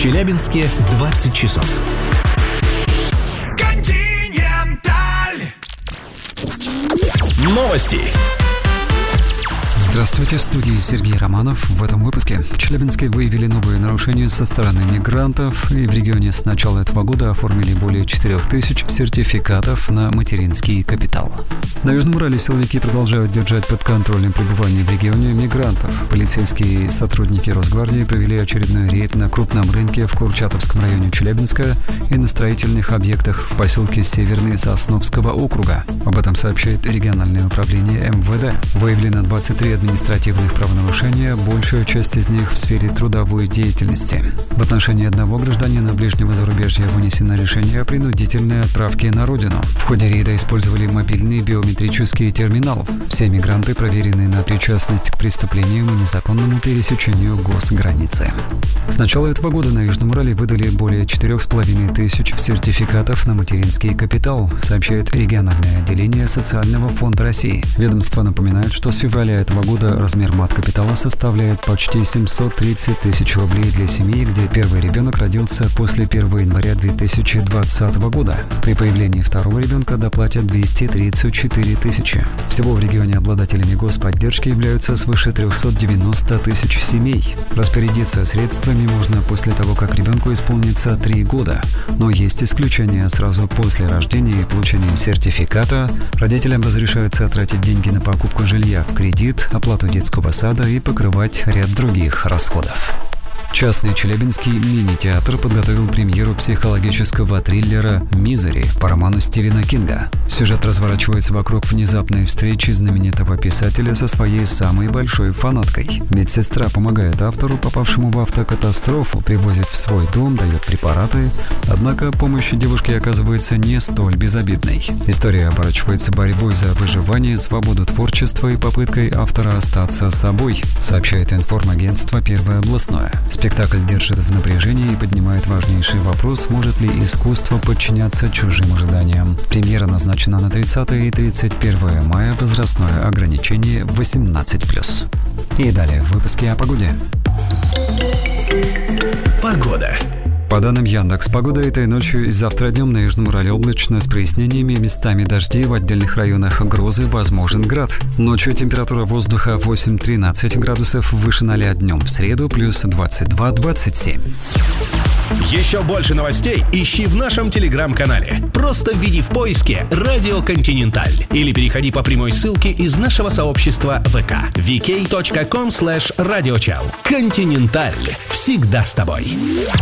Челябинске 20 часов. Континенталь. Новости. Здравствуйте, в студии Сергей Романов. В этом выпуске в Челябинске выявили новые нарушения со стороны мигрантов, и в регионе с начала этого года оформили более 4000 сертификатов на материнский капитал. На Южном Урале силовики продолжают держать под контролем пребывание в регионе мигрантов. Полицейские и сотрудники Росгвардии провели очередной рейд на крупном рынке в Курчатовском районе Челябинска и на строительных объектах в поселке Северный Сосновского округа. Об этом сообщает региональное управление МВД. Выявлено 23 административных правонарушения, большая часть из них в сфере трудовой деятельности. В отношении одного гражданина ближнего зарубежья вынесено решение о принудительной отправке на родину. В ходе рейда использовали мобильный биометрический терминал. Все мигранты проверены на причастность к преступлениям и незаконному пересечению госграницы. С начала этого года на Южном Урале выдали более 4500 сертификатов на материнский капитал, сообщает региональное отделение Социального фонда России. Ведомство напоминает, что с февраля этого года размер мат-капитала составляет почти 730 тысяч рублей для семьи, где первый ребенок родился после 1 января 2020 года. При появлении второго ребенка доплатят 234 тысячи. Всего в регионе обладателями господдержки являются свыше 390 тысяч семей. Распорядиться средствами можно после того, как ребенку исполнится 3 года. Но есть исключения. Сразу после рождения и получения сертификата родителям разрешается тратить деньги на покупку жилья в кредит, оплату детского сада и покрывать ряд других расходов. Частный челябинский мини-театр подготовил премьеру психологического триллера «Мизери» по роману Стивена Кинга. Сюжет разворачивается вокруг внезапной встречи знаменитого писателя со своей самой большой фанаткой. Медсестра помогает автору, попавшему в автокатастрофу, привозит в свой дом, дает препараты. Однако помощь девушке оказывается не столь безобидной. История оборачивается борьбой за выживание, свободу творчества и попыткой автора остаться собой, сообщает информагентство «Первое областное». Спектакль держит в напряжении и поднимает важнейший вопрос, может ли искусство подчиняться чужим ожиданиям. Премьера назначена на 30 и 31 мая, возрастное ограничение 18+. И далее в выпуске о погоде. Погода. По данным Яндекс.Погода, этой ночью и завтра днем на Южном Урале облачно с прояснениями, местами дожди, в отдельных районах грозы, возможен град. Ночью температура воздуха 8-13 градусов, выше 0 днем в среду, плюс 22-27. Еще больше новостей ищи в нашем телеграм-канале. Просто введи в поиске «Радио Континенталь» или переходи по прямой ссылке из нашего сообщества ВК vk.com/radiochal. Континенталь. Всегда с тобой.